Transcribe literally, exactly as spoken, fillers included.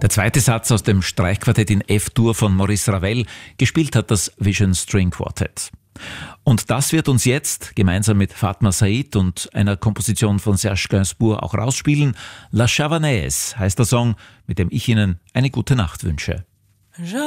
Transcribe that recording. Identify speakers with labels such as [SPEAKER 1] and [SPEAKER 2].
[SPEAKER 1] Der zweite Satz aus dem Streichquartett in F-Dur von Maurice Ravel, gespielt hat das Vision String Quartet. Und das wird uns jetzt, gemeinsam mit Fatma Said und einer Komposition von Serge Gainsbourg auch rausspielen. La Javanaise heißt der Song, mit dem ich Ihnen eine gute Nacht wünsche.